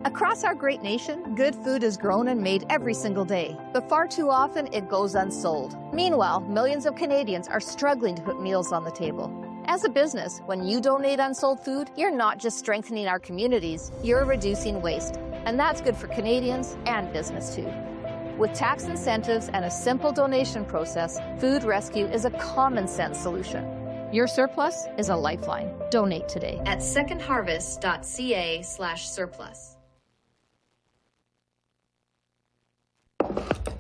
Across our great nation, good food is grown and made every single day, but far too often it goes unsold. Meanwhile, millions of Canadians are struggling to put meals on the table. As a business, when you donate unsold food, you're not just strengthening our communities, you're reducing waste. And that's good for Canadians and business too. With tax incentives and a simple donation process, Food Rescue is a common sense solution. Your surplus is a lifeline. Donate today at secondharvest.ca/surplus.